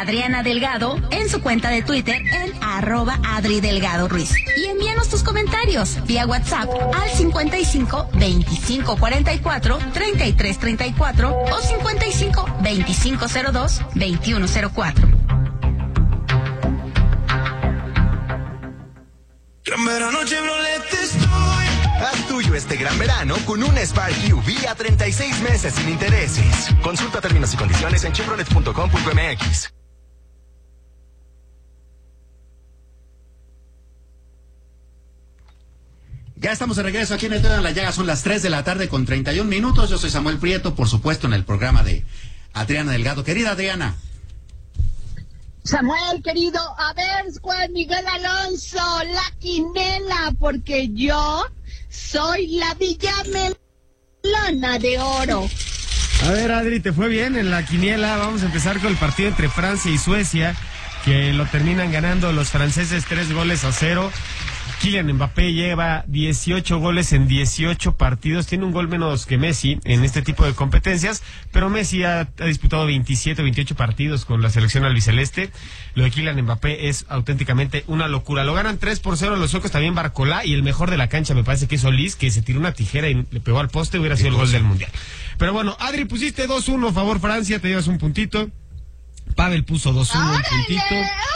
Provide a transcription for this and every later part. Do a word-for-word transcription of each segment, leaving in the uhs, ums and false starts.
Adriana Delgado en su cuenta de Twitter en arroba Adri Delgado Ruiz. Y envíanos tus comentarios vía WhatsApp al cincuenta y cinco veinticinco cuarenta y cuatro treinta y tres treinta y cuatro o cincuenta y cinco veinticinco cero dos veintiuno cero cuatro. Gran verano Chevrolet estoy. Haz tuyo este gran verano con un Spark U V a treinta y seis meses sin intereses. Consulta términos y condiciones en chevrolet punto com punto m x. Ya estamos de regreso aquí en El Dedo en la Llaga. Son las tres de la tarde con treinta y un minutos. Yo soy Samuel Prieto, por supuesto, en el programa de Adriana Delgado. Querida Adriana. Samuel, querido, a ver, Juan Miguel Alonso, la quinela, porque yo soy la Villamelona de oro. A ver, Adri, ¿te fue bien en la quiniela? Vamos a empezar con el partido entre Francia y Suecia, que lo terminan ganando los franceses tres goles a cero. Kylian Mbappé lleva dieciocho goles en dieciocho partidos, tiene un gol menos que Messi en este tipo de competencias, pero Messi ha, ha disputado veintisiete, veintiocho partidos con la selección albiceleste. Lo de Kylian Mbappé es auténticamente una locura. Lo ganan tres por cero los suecos, también Barcolá, y el mejor de la cancha me parece que es Solís, que se tiró una tijera y le pegó al poste, hubiera sido el gol del Mundial. Pero bueno, Adri, pusiste dos uno, favor Francia, te llevas un puntito. Pavel puso dos uno, un puntito.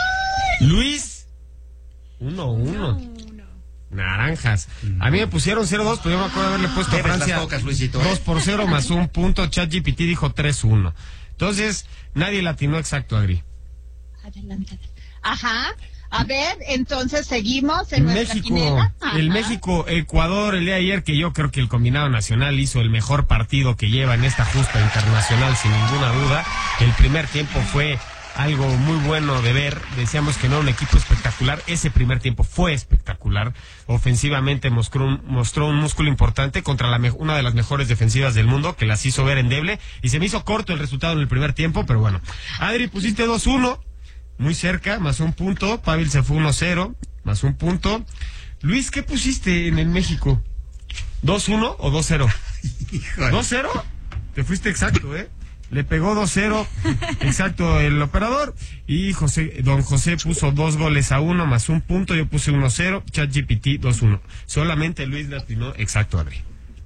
Luis, uno uno. Naranjas. A mí me pusieron cero dos, pero yo me acuerdo de haberle puesto a Francia pocas, Luisito, ¿eh? dos por cero más un punto. ChatGPT dijo tres uno. Entonces, nadie latinó exacto, Adri. Adelante. Ajá. A ver, entonces seguimos en nuestra México, quiniela. el México, Ecuador, el día de ayer, que yo creo que el combinado nacional hizo el mejor partido que lleva en esta justa internacional, sin ninguna duda. El primer tiempo fue algo muy bueno de ver. Decíamos que no era un equipo espectacular. Ese primer tiempo fue espectacular. Ofensivamente mostró un, mostró un músculo importante contra la me, una de las mejores defensivas del mundo, que las hizo ver endeble, y se me hizo corto el resultado en el primer tiempo, pero bueno. Adri, pusiste dos uno, muy cerca, más un punto. Pavel se fue uno cero, más un punto. Luis, ¿qué pusiste en el México? ¿dos uno o dos cero? ¿dos cero? Te fuiste exacto, ¿eh? Le pegó dos cero, exacto, el operador. Y José, don José puso dos goles a uno más un punto. Yo puse uno cero, ChatGPT dos uno. Solamente Luis latinó exacto, Adri.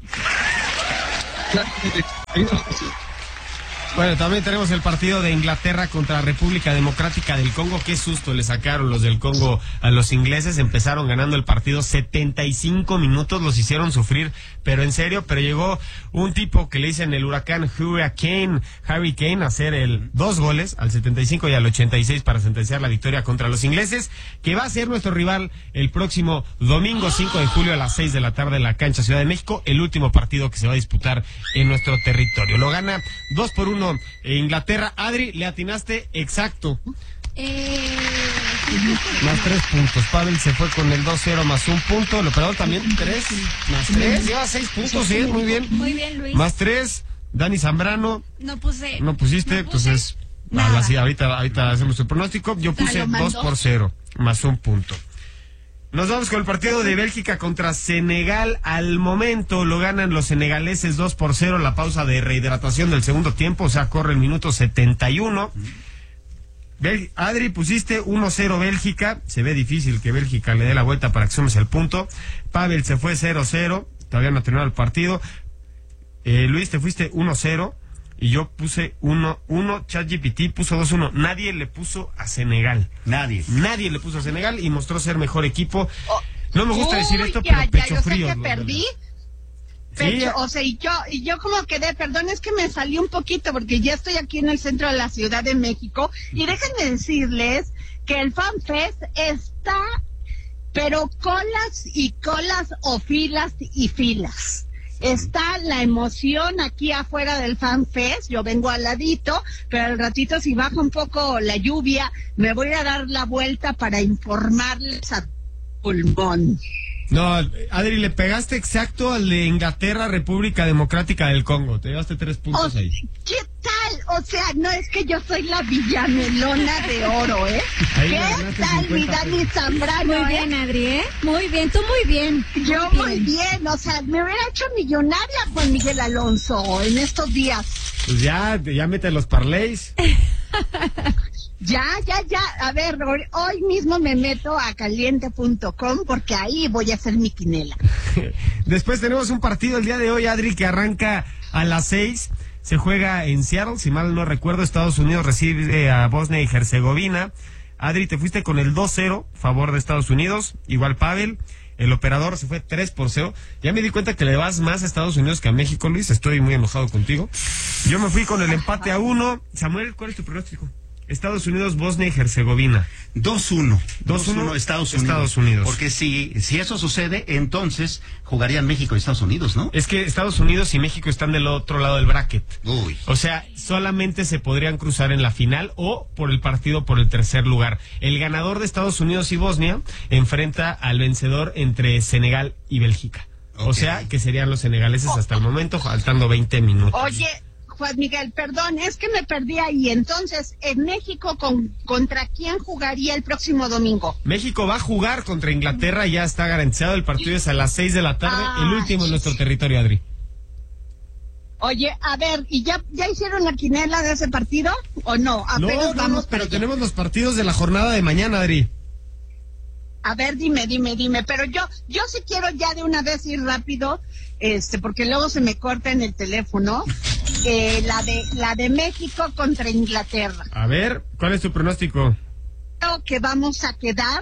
Bueno, también tenemos el partido de Inglaterra contra República Democrática del Congo. Qué susto le sacaron los del Congo a los ingleses. Empezaron ganando el partido setenta y cinco minutos, los hicieron sufrir, pero en serio. Pero llegó un tipo que le dicen el huracán Hurricane, Harry Kane, a hacer el dos goles al setenta y cinco y al ochenta y seis para sentenciar la victoria contra los ingleses, que va a ser nuestro rival el próximo domingo cinco de julio a las seis de la tarde en la cancha Ciudad de México, el último partido que se va a disputar en nuestro territorio. Lo gana dos por uno Inglaterra. Adri, le atinaste exacto. Eh... Más tres puntos. Pavel se fue con el dos cero más un punto. El operador también tres. Más tres. Lleva seis puntos, sí, muy bien. Muy bien, Luis. Más tres. Dani Zambrano. No puse. No pusiste, no puse entonces. nada. Así, ahorita, ahorita hacemos el pronóstico. Yo puse dos por cero. Más un punto. Nos vamos con el partido de Bélgica contra Senegal. Al momento lo ganan los senegaleses dos por cero. La pausa de rehidratación del segundo tiempo, o sea, corre el minuto setenta y uno. Bel- Adri, pusiste uno cero Bélgica. Se ve difícil que Bélgica le dé la vuelta para que sumes el punto. Pavel se fue cero cero. Todavía no ha terminado el partido. Eh, Luis, te fuiste uno cero. Y yo puse uno uno, ChatGPT puso dos uno. Nadie le puso a Senegal. Nadie. Nadie le puso a Senegal y mostró ser mejor equipo. No me gusta Uy, decir esto, ya, pero pecho ya, yo frío. sé que perdí. Pecho, Sí. o sea, y yo, y yo como quedé, perdón, es que me salí un poquito porque ya estoy aquí en el centro de la Ciudad de México y déjenme decirles que el FanFest está, pero colas y colas o filas y filas. Está la emoción aquí afuera del FanFest, yo vengo al ladito, pero al ratito si baja un poco la lluvia, me voy a dar la vuelta para informarles a pulmón. No, Adri, le pegaste exacto al de Inglaterra, República Democrática del Congo. Te llevaste tres puntos O, ahí. ¿Qué tal? O sea, no es que yo soy la Villamelona de oro, ¿eh? Ahí ¿Qué ganaste tal, mi cincuenta Dani Zambrano? Muy eh? bien, Adri, ¿eh? Muy bien, tú muy bien. Yo muy bien, o sea, me hubiera hecho millonaria Juan Miguel Alonso en estos días. Pues ya, ya mete los parlays. Ya, ya, ya. A ver, hoy, hoy mismo me meto a caliente punto com porque ahí voy a hacer mi quinela. Después tenemos un partido el día de hoy, Adri, que arranca a las seis. Se juega en Seattle, si mal no recuerdo. Estados Unidos recibe a Bosnia y Herzegovina. Adri, te fuiste con el dos cero, favor de Estados Unidos. Igual Pavel. El operador se fue tres por cero. Ya me di cuenta que le vas más a Estados Unidos que a México, Luis. Estoy muy enojado contigo. Yo me fui con el empate a uno. Samuel, ¿cuál es tu pronóstico? Estados Unidos, Bosnia y Herzegovina. dos uno. dos uno, Estados Unidos. Estados Unidos. Porque si, si eso sucede, entonces jugarían México y Estados Unidos, ¿no? Es que Estados Unidos y México están del otro lado del bracket. Uy. O sea, solamente se podrían cruzar en la final o por el partido por el tercer lugar. El ganador de Estados Unidos y Bosnia enfrenta al vencedor entre Senegal y Bélgica. Okay. O sea, que serían los senegaleses hasta el momento, faltando veinte minutos. Oye, Juan Miguel, perdón, es que me perdí ahí. Entonces, ¿en México con, contra quién jugaría el próximo domingo? México va a jugar contra Inglaterra, ya está garantizado. El partido es a las seis de la tarde, Ay. el último en nuestro territorio, Adri. Oye, a ver, ¿y ya, ya hicieron la quinela de ese partido o no? Apenas No, no, vamos no, para pero allá. tenemos los partidos de la jornada de mañana, Adri. A ver, dime, dime, dime, pero yo, yo sí quiero ya de una vez ir rápido, este, porque luego se me corta en el teléfono, eh, la de, la de México contra Inglaterra. A ver, ¿cuál es tu pronóstico? Creo que vamos a quedar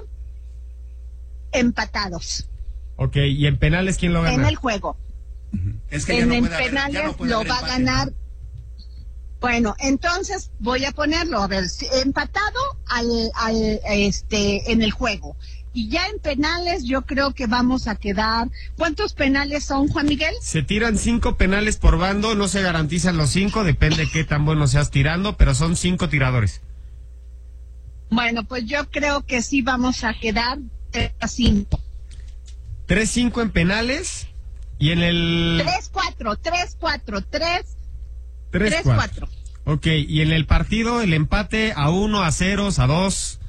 empatados Ok, ¿y en penales quién lo gana? en el juego. Es que ya En no el puede haber- ya penales no puede lo haber va a empate. ganar. Bueno, entonces voy a ponerlo, a ver, si- empatado al, al, este, en el juego. Y ya en penales yo creo que vamos a quedar. ¿Cuántos penales son, Juan Miguel? Se tiran cinco penales por bando, no se garantizan los cinco, depende qué tan bueno seas tirando, pero son cinco tiradores. Bueno, pues yo creo que sí vamos a quedar tres a cinco. Tres cinco en penales y en el... tres cuatro, tres cuatro, tres, tres tres cuatro. cuatro. Ok, y en el partido el empate a uno, a ceros, a dos.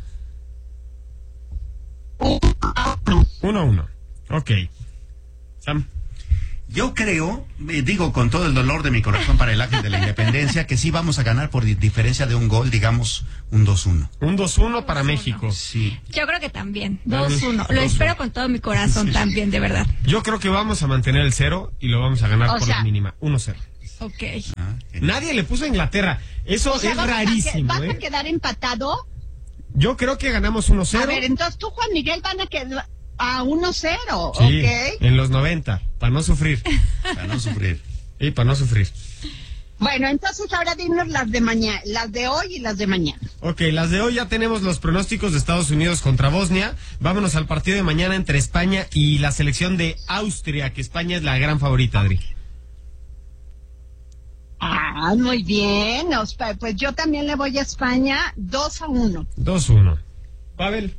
Uno a uno. Ok. Sam. Yo creo, eh, digo con todo el dolor de mi corazón para el Ángel de la Independencia, que sí vamos a ganar por di- diferencia de un gol, digamos un dos uno. Un dos uno para México. Sí. Yo creo que también. Dani, dos uno. Lo dos espero uno. con todo mi corazón también, de verdad. Yo creo que vamos a mantener el cero y lo vamos a ganar O por sea- la mínima. uno cero. Ok. Ah, genial. Nadie le puso a Inglaterra. Eso O sea, es ¿vas a que- rarísimo, ¿vas a ¿eh? quedar empatado? Yo creo que ganamos uno cero. A ver, entonces tú, Juan Miguel, van a quedar a uno cero, Sí, ¿ok? en los noventa, para no sufrir. Para no sufrir. Y para no sufrir. Bueno, entonces ahora dinos las de mañana, las de hoy y las de mañana. Ok, las de hoy ya tenemos los pronósticos de Estados Unidos contra Bosnia. Vámonos al partido de mañana entre España y la selección de Austria, que España es la gran favorita, Adri. Ah, muy bien. Os- Pues yo también le voy a España dos a uno. dos uno. Pavel.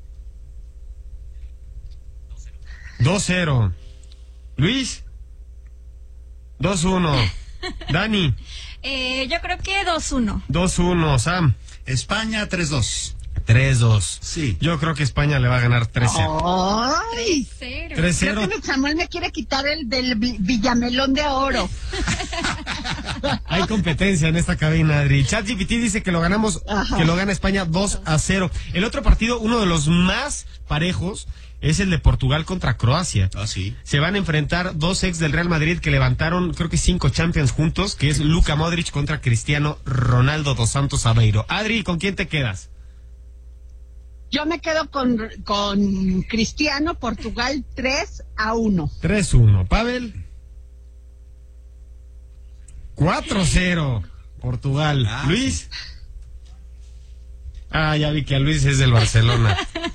dos cero. Luis. dos uno. Dani. Eh, yo creo que dos uno. dos uno. Sam. España tres dos. tres dos. Sí. Yo creo que España le va a ganar tres cero. Ay, Cero. tres creo cero. que mi Samuel me quiere quitar el del vi- Villamelón de Oro. Hay competencia en esta cabina, Adri. ChatGPT dice que lo ganamos, Ajá. que lo gana España dos a cero. El otro partido, uno de los más parejos, es el de Portugal contra Croacia. Ah, sí. Se van a enfrentar dos ex del Real Madrid que levantaron, creo que cinco Champions juntos, que es Luka Modric contra Cristiano Ronaldo dos Santos Aveiro. Adri, ¿con quién te quedas? Yo me quedo con, con Cristiano, Portugal tres a uno. tres uno. Pavel. cuatro cero. Portugal. Ah, Luis. Ah, ya vi que a Luis es del Barcelona.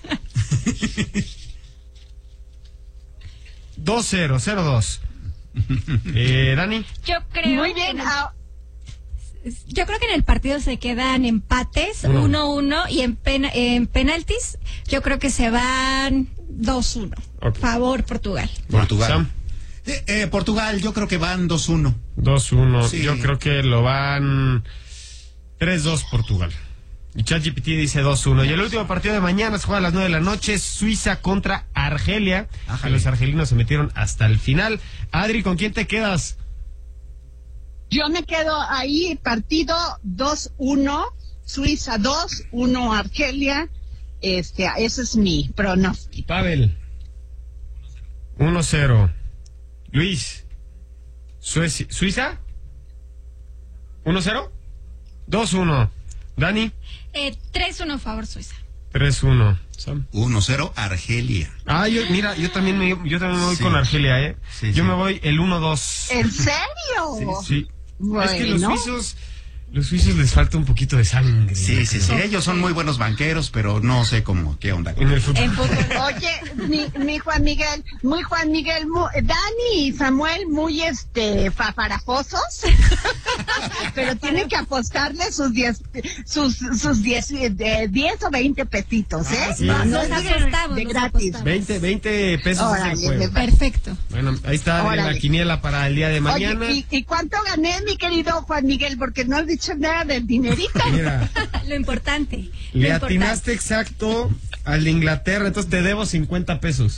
dos cero, cero dos. Eh, Dani. Yo creo. Muy bien. que en el- ah, Yo creo que en el partido se quedan empates, Uno. uno uno, y en, pena- en penaltis yo creo que se van dos uno. Ok. Favor Portugal. Portugal. Sam. Eh, eh, Portugal, yo creo que van dos uno. dos uno. Sí. Yo creo que lo van tres dos Portugal. Y ChatGPT dice dos uno. Y el último partido de mañana se juega a las nueve de la noche, Suiza contra Argelia. Ájale. Que los argelinos se metieron hasta el final. Adri, ¿con quién te quedas? Yo me quedo ahí, partido dos uno, Suiza dos, uno Argelia. Este, ese es mi pronóstico. Pavel. uno cero. Luis. Suecia, ¿Suiza? ¿uno cero? dos uno. Dani. Eh, tres uno favor Suiza. tres uno. Sam. uno cero Argelia. Ah, yo, mira, yo también me, yo también me voy sí. con Argelia, ¿eh? Sí, yo sí. me voy el uno dos. ¿En serio? Sí. sí. Bueno. Es que los suizos, los suizos les falta un poquito de sangre. Sí, sí, sí. Ellos son muy buenos banqueros, pero no sé cómo, qué onda. En el fútbol. En fútbol. Oye, mi, mi Juan Miguel, muy Juan Miguel, muy, Dani y Samuel, muy este fafarajosos, pero tienen que apostarle sus diez, sus, sus diez, de diez o veinte pesitos, ¿eh? Ah, sí. No, no Nos es apostamos, de nos gratis. apostamos. veinte, veinte pesos Órale, es el juego. me- Perfecto. Bueno, ahí está Órale. la quiniela para el día de mañana. Oye, ¿y, ¿y cuánto gané, mi querido Juan Miguel? Porque no has dicho nada del dinerito. Mira, Lo importante. lo le importante. atinaste exacto al de Inglaterra, entonces te debo cincuenta pesos.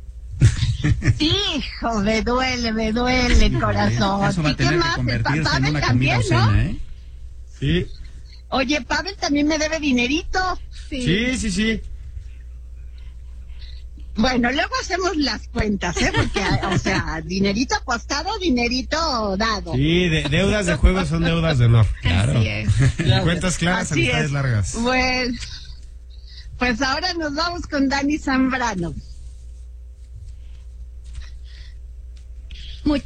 Hijo, me duele, me duele el corazón. Eso va a ¿Y qué tener que más? convertirse en Pavel una también, comida ¿no? cena, ¿eh? Sí, Oye, Pavel también me debe dinerito. sí, sí, sí. Bueno, luego hacemos las cuentas, ¿eh? Porque, o sea, dinerito apostado, dinerito dado. Sí, de- deudas de juego son deudas de honor. Claro. Así es. Y cuentas claras, Así amistades es. largas. Pues, pues ahora nos vamos con Dani Zambrano. Muy-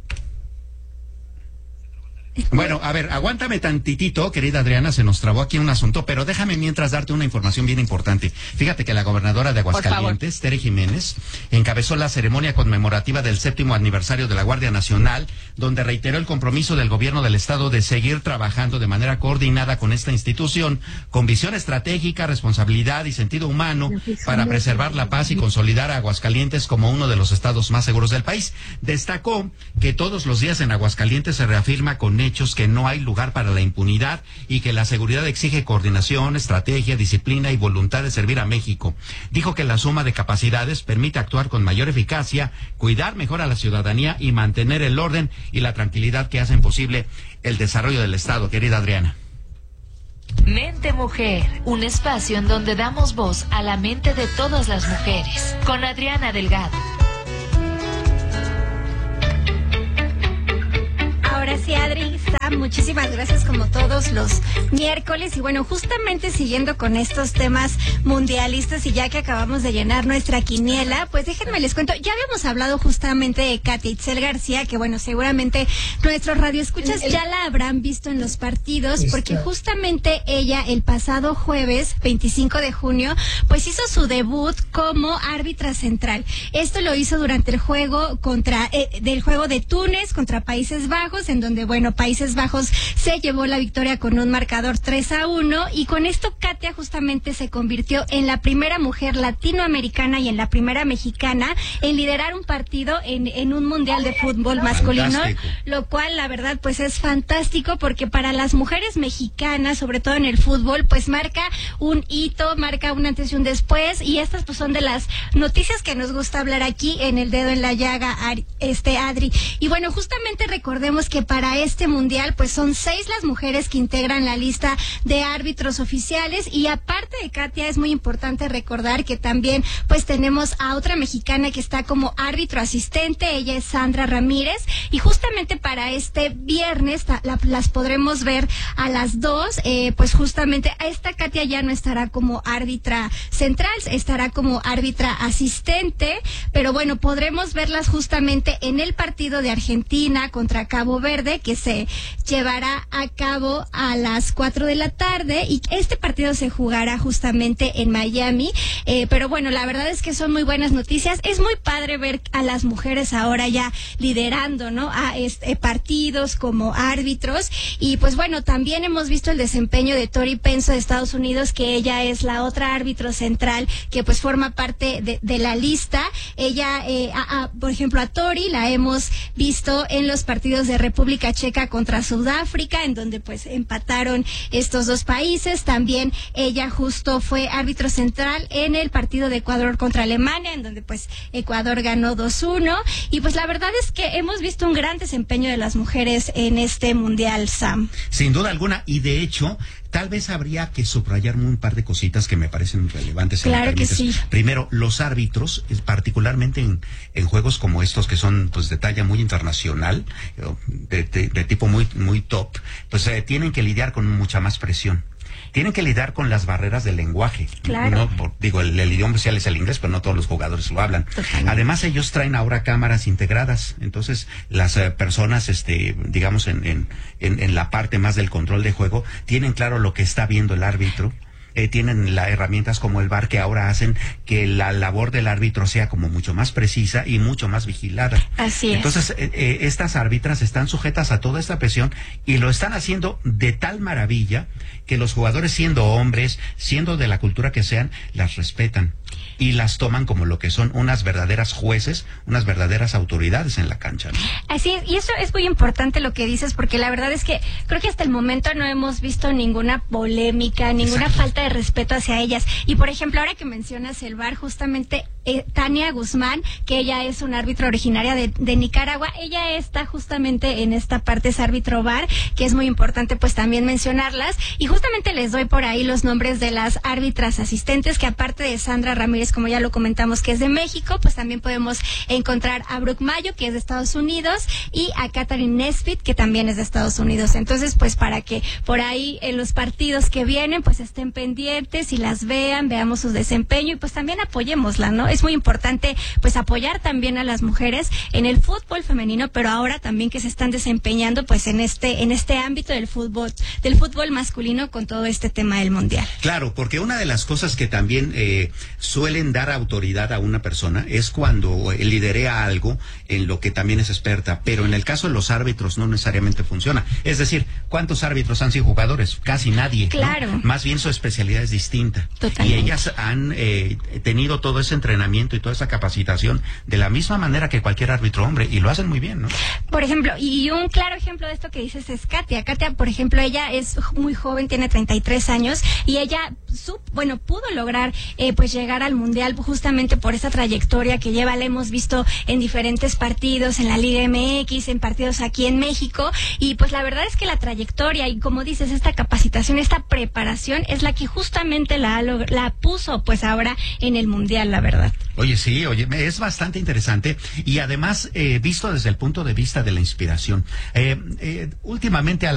Bueno, a ver, aguántame tantitito, querida Adriana, se nos trabó aquí un asunto, pero déjame mientras darte una información bien importante. Fíjate que la gobernadora de Aguascalientes, Tere Jiménez, encabezó la ceremonia conmemorativa del séptimo aniversario de la Guardia Nacional, donde reiteró el compromiso del gobierno del estado de seguir trabajando de manera coordinada con esta institución, con visión estratégica, responsabilidad y sentido humano, para preservar la paz y consolidar a Aguascalientes como uno de los estados más seguros del país. Destacó que todos los días en Aguascalientes se reafirma con hechos que no hay lugar para la impunidad y que la seguridad exige coordinación, estrategia, disciplina y voluntad de servir a México. Dijo que la suma de capacidades permite actuar con mayor eficacia, cuidar mejor a la ciudadanía y mantener el orden y la tranquilidad que hacen posible el desarrollo del Estado. Querida Adriana. Mente Mujer, un espacio en donde damos voz a la mente de todas las mujeres. Con Adriana Delgado. Ahora sí, Adri, Sam, muchísimas gracias como todos los miércoles. Y bueno, justamente siguiendo con estos temas mundialistas y ya que acabamos de llenar nuestra quiniela, pues déjenme les cuento, ya habíamos hablado justamente de Katia Itzel García, que bueno, seguramente nuestros radioescuchas ya la habrán visto en los partidos, porque justamente ella el pasado jueves, veinticinco de junio, pues hizo su debut como árbitra central. Esto lo hizo durante el juego contra, eh, del juego de Túnez contra Países Bajos, en donde, bueno, Países Bajos se llevó la victoria con un marcador tres a uno, y con esto Katia justamente se convirtió en la primera mujer latinoamericana y en la primera mexicana en liderar un partido en, en un mundial de fútbol masculino, Fantástico. lo cual la verdad pues es fantástico, porque para las mujeres mexicanas, sobre todo en el fútbol, pues marca un hito, marca un antes y un después, y estas pues son de las noticias que nos gusta hablar aquí en El Dedo en la Llaga, Ari- este Adri. Y bueno, justamente recordemos que para este mundial pues son seis las mujeres que integran la lista de árbitros oficiales, y aparte de Katia es muy importante recordar que también pues tenemos a otra mexicana que está como árbitro asistente, ella es Sandra Ramírez, y justamente para este viernes ta- la- las podremos ver a las dos, eh, pues justamente a esta Katia ya no estará como árbitra central, estará como árbitra asistente, pero bueno, podremos verlas justamente en el partido de Argentina contra Cabo Verde, que se llevará a cabo a las cuatro de la tarde, y este partido se jugará justamente en Miami, eh, pero bueno, la verdad es que son muy buenas noticias, es muy padre ver a las mujeres ahora ya liderando, ¿no?, a este, partidos como árbitros, y pues bueno, también hemos visto el desempeño de Tori Penso de Estados Unidos, que ella es la otra árbitro central que pues forma parte de, de la lista. Ella, eh, a, a, por ejemplo, a Tori la hemos visto en los partidos de República Checa contra contra Sudáfrica, en donde pues empataron estos dos países. También ella justo fue árbitro central en el partido de Ecuador contra Alemania, en donde pues Ecuador ganó dos uno. Y pues la verdad es que hemos visto un gran desempeño de las mujeres en este mundial, Sam. Sin duda alguna, y de hecho, tal vez habría que subrayar un par de cositas que me parecen relevantes. Claro que sí. Primero, los árbitros, particularmente en, en juegos como estos que son pues de talla muy internacional, de, de, de tipo muy, muy top, pues eh, tienen que lidiar con mucha más presión. Tienen que lidiar con las barreras del lenguaje. Claro. No, por, digo, el, el idioma oficial es el inglés, pero no todos los jugadores lo hablan. Totalmente. Además, ellos traen ahora cámaras integradas. Entonces, las eh, personas, este, digamos, en, en, en, en la parte más del control de juego, tienen claro lo que está viendo el árbitro. Eh, tienen las herramientas como el V A R que ahora hacen que la labor del árbitro sea como mucho más precisa y mucho más vigilada. Así es. Entonces, eh, eh, estas árbitras están sujetas a toda esta presión y lo están haciendo de tal maravilla que los jugadores, siendo hombres, siendo de la cultura que sean, las respetan y las toman como lo que son unas verdaderas jueces, unas verdaderas autoridades en la cancha, ¿no? Así es, y eso es muy importante lo que dices, porque la verdad es que creo que hasta el momento no hemos visto ninguna polémica, ninguna Exacto. falta de respeto hacia ellas. Y por ejemplo, ahora que mencionas el V A R, justamente eh, Tania Guzmán, que ella es una árbitra originaria de, de Nicaragua, ella está justamente en esta parte, es árbitro V A R, que es muy importante pues también mencionarlas. Y justamente les doy por ahí los nombres de las árbitras asistentes, que aparte de Sandra Ramírez, como ya lo comentamos, que es de México, pues también podemos encontrar a Brooke Mayo, que es de Estados Unidos, y a Catherine Nesbitt, que también es de Estados Unidos. Entonces, pues para que por ahí en los partidos que vienen, pues estén pendientes y las vean, veamos su desempeño y pues también apoyémosla, ¿no? Es muy importante pues apoyar también a las mujeres en el fútbol femenino, pero ahora también que se están desempeñando pues en este en este ámbito del fútbol del fútbol masculino con todo este tema del mundial. Claro, porque una de las cosas que también eh, suelen dar autoridad a una persona es cuando eh, liderea algo en lo que también es experta, pero en el caso de los árbitros no necesariamente funciona. Es decir, ¿cuántos árbitros han sido jugadores? Casi nadie. Claro. ¿no? Más bien su especialidad es distinta. Totalmente. Y ellas han eh, tenido todo ese entrenamiento y toda esa capacitación de la misma manera que cualquier árbitro hombre, y lo hacen muy bien, ¿no? Por ejemplo, y un claro ejemplo de esto que dices es Katia. Katia, por ejemplo, ella es muy joven, tiene treinta y tres años, y ella, su, bueno, pudo lograr eh, pues llegar al mundial justamente por esa trayectoria que lleva. La hemos visto en diferentes partidos, en la Liga M X, en partidos aquí en México, y pues la verdad es que la trayectoria y, como dices, esta capacitación, esta preparación es la que justamente la, la puso pues ahora en el mundial, la verdad. Oye, sí, oye, es bastante interesante y además eh, visto desde el punto de vista de la inspiración. Eh, eh, últimamente a la